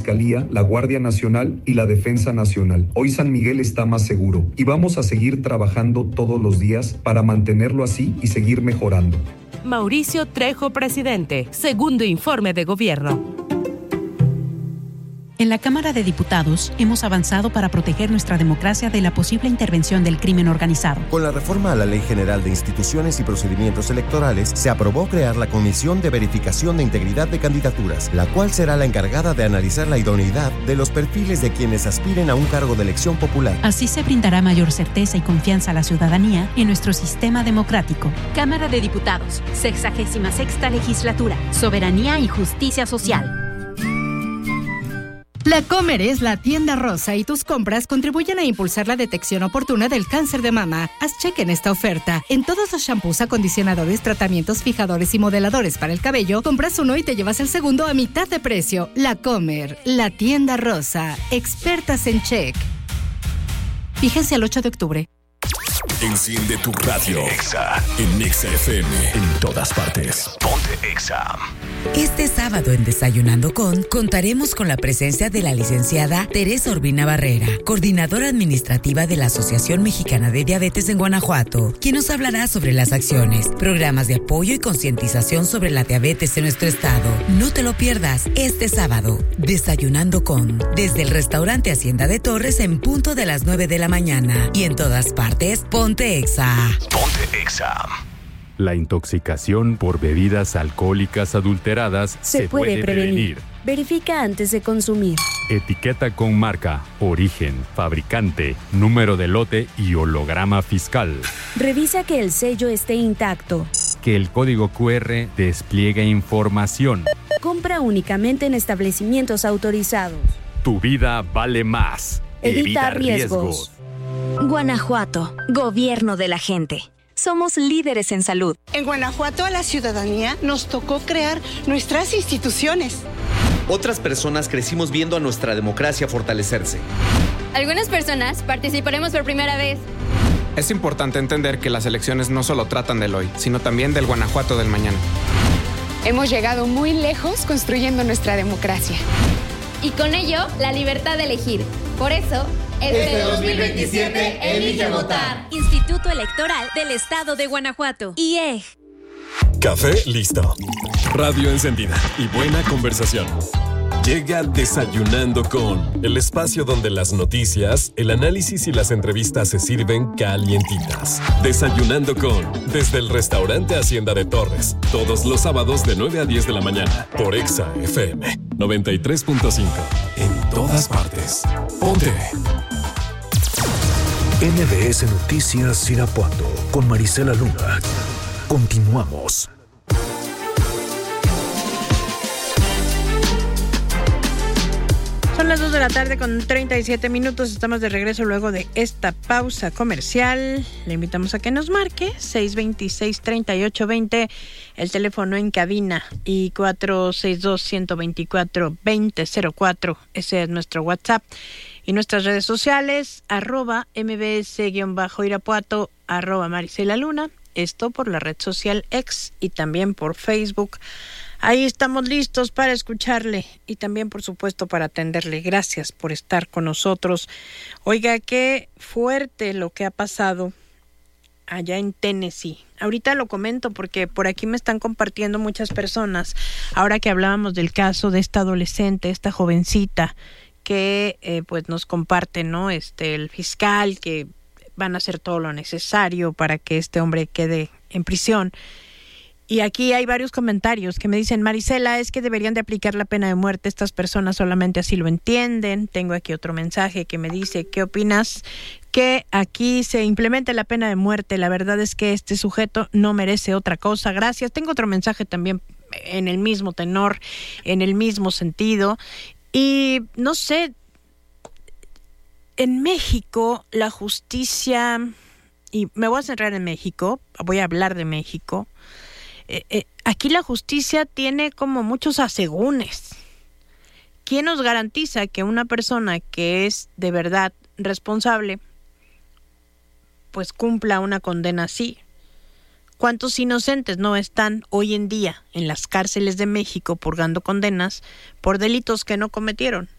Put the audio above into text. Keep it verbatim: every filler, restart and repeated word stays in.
Fiscalía, la Guardia Nacional y la Defensa Nacional. Hoy San Miguel está más seguro y vamos a seguir trabajando todos los días para mantenerlo así y seguir mejorando. Mauricio Trejo, presidente. Segundo informe de gobierno. En la Cámara de Diputados hemos avanzado para proteger nuestra democracia de la posible intervención del crimen organizado. Con la reforma a la Ley General de Instituciones y Procedimientos Electorales, se aprobó crear la Comisión de Verificación de Integridad de Candidaturas, la cual será la encargada de analizar la idoneidad de los perfiles de quienes aspiren a un cargo de elección popular. Así se brindará mayor certeza y confianza a la ciudadanía en nuestro sistema democrático. Cámara de Diputados, sexagésima sexta legislatura, soberanía y justicia social. La Comer es la tienda rosa y tus compras contribuyen a impulsar la detección oportuna del cáncer de mama. Haz cheque en esta oferta. En todos los shampoos, acondicionadores, tratamientos, fijadores y modeladores para el cabello, compras uno y te llevas el segundo a mitad de precio. La Comer, la tienda rosa. Expertas en check. Fíjense al ocho de octubre. Enciende tu radio. Exa. En Exa F M. En todas partes. Ponte Exa. Este sábado en Desayunando Con, contaremos con la presencia de la licenciada Teresa Urbina Barrera, coordinadora administrativa de la Asociación Mexicana de Diabetes en Guanajuato, quien nos hablará sobre las acciones, programas de apoyo y concientización sobre la diabetes en nuestro estado. No te lo pierdas este sábado. Desayunando Con, desde el restaurante Hacienda de Torres en punto de las nueve de la mañana. Y en todas partes, Ponte Exa. Ponte Exa. La intoxicación por bebidas alcohólicas adulteradas se, se puede, puede prevenir. prevenir. Verifica antes de consumir. Etiqueta con marca, origen, fabricante, número de lote y holograma fiscal. Revisa que el sello esté intacto. Que el código cu erre despliegue información. Compra únicamente en establecimientos autorizados. Tu vida vale más. Evita, Evita riesgos. riesgos. Guanajuato, gobierno de la gente. Somos líderes en salud. En Guanajuato a la ciudadanía nos tocó crear nuestras instituciones. Otras personas crecimos viendo a nuestra democracia fortalecerse. Algunas personas participaremos por primera vez. Es importante entender que las elecciones no solo tratan del hoy, sino también del Guanajuato del mañana. Hemos llegado muy lejos construyendo nuestra democracia. Y con ello, la libertad de elegir. Por eso, este dos mil veintisiete, elige votar. Instituto Electoral del Estado de Guanajuato. I E G. Café listo. Radio encendida y buena conversación. Llega Desayunando Con, el espacio donde las noticias, el análisis y las entrevistas se sirven calientitas. Desayunando Con, desde el restaurante Hacienda de Torres, todos los sábados de nueve a diez de la mañana, por Exa F M noventa y tres punto cinco. En todas partes. Ponte. N B S Noticias Irapuato, con Marisela Luna. Continuamos. Son las dos de la tarde con treinta y siete minutos. Estamos de regreso luego de esta pausa comercial. Le invitamos a que nos marque seis veintiséis, treinta y ocho veinte, el teléfono en cabina, y cuatro seis dos, uno dos cuatro, veinte cero cuatro. Ese es nuestro WhatsApp. Y nuestras redes sociales, arroba mbs-irapuato, arroba Marisela Luna. Esto por la red social X y también por Facebook. Ahí estamos listos para escucharle y también, por supuesto, para atenderle. Gracias por estar con nosotros. Oiga, qué fuerte lo que ha pasado allá en Tennessee. Ahorita lo comento porque por aquí me están compartiendo muchas personas. Ahora que hablábamos del caso de esta adolescente, esta jovencita, que eh, pues nos comparte, ¿no? Este, el fiscal, que van a hacer todo lo necesario para que este hombre quede en prisión. Y aquí hay varios comentarios que me dicen: Marisela, es que deberían de aplicar la pena de muerte, estas personas solamente así lo entienden. Tengo aquí otro mensaje que me dice: ¿qué opinas que aquí se implemente la pena de muerte? La verdad es que este sujeto no merece otra cosa. Gracias. Tengo otro mensaje también en el mismo tenor, en el mismo sentido. Y no sé, en México la justicia, y me voy a centrar en México, voy a hablar de México. Eh, eh, aquí la justicia tiene como muchos asegúnes. ¿Quién nos garantiza que una persona que es de verdad responsable pues cumpla una condena así? ¿Cuántos inocentes no están hoy en día en las cárceles de México purgando condenas por delitos que no cometieron?